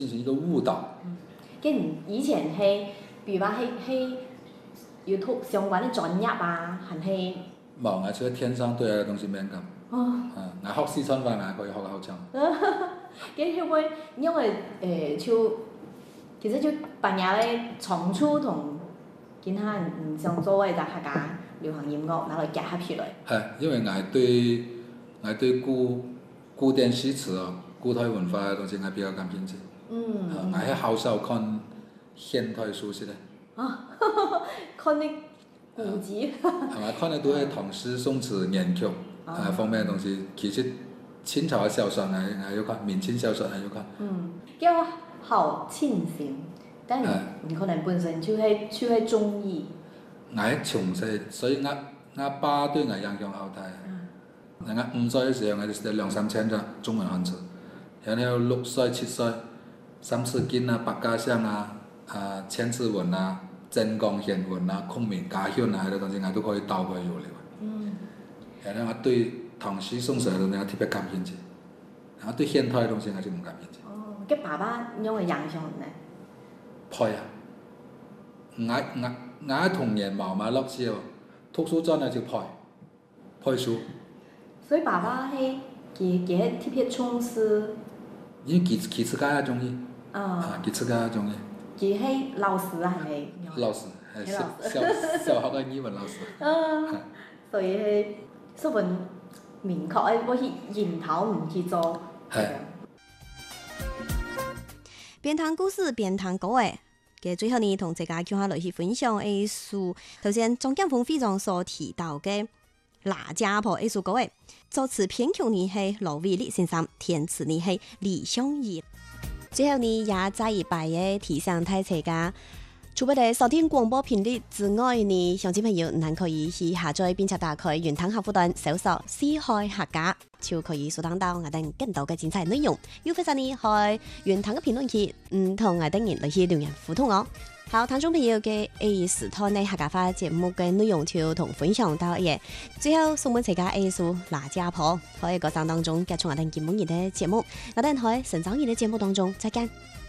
进行一个误导。 跟以前係，比如話係 YouTube 相關嘅專業啊，還係冇，我除咗天生對嘅東西敏感。我學四川話，我可以學得好強。 跟會唔會因為其實就扮嘢咧，長處同其他人唔想做嘅就客家流行音樂，拿來結合起來。 係，因為我對古典詩詞啊、古代文化嘅東西我比較感興趣。我係好少看現代書籍嘅。 看啲古籍。 我看嘅都係唐詩、宋詞、元曲方面嘅東西。其實清朝嘅小說我有看，明清小說我有看。 叫我好清醒，但你可能本身就係中意。 我係從細，所以我爸對我影響好大。我5歲嘅時候，我就識2-3千隻中文漢字，然後6歲、7歲，三字經啊、百家姓啊、千字文啊、真講顯文啊、孔明家訓啊，呢啲東西我都可以倒過去了。然後我對唐詩宋詞嘅東西我特別感興趣，然後對現代嘅東西我就唔感興趣。 嘅爸爸因為影響呢？ 配啊！我童年冇乜樂趣喎，讀書真係就配書。 所以爸爸係佢特別重視。 因為佢自己也中意。佢自己也中意。 佢係老師啊，係咪？ 老師係小學嘅語文老師。 所以係十分明確誒，我去引導唔去做。係。 邊談故事邊談歌誒，嘅最後呢，同大家叫下來去分享藝術。頭先張劍鋒非常所提到嘅哪家婆藝術歌誒，作詞編曲呢係羅偉力先生，填詞呢係李香怡。最後呢，也再一擺嘅提醒大家，除咗收聽廣播頻率之外呢，鄉親朋友還可以去下載並且打開雲端客戶端搜索四海客家，就可以收聽到我哋更多嘅精彩內容。要非常呢，喺雲端嘅評論區同我哋人來去留言互動哦。好，聽眾朋友嘅藝術台呢客家話節目嘅內容就同分享到嘢，最後送俾大家藝術哪家婆，喺過程當中結束我哋今日嘅節目，我哋喺成長日嘅節目當中再見。